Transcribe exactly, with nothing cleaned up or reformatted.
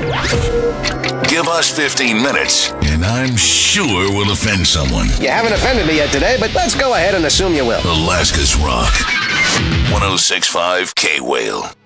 Give us fifteen minutes, and I'm sure we'll offend someone. You haven't offended me yet today, but let's go ahead and assume you will. Alaska's Rock. one oh six point five K-Whale.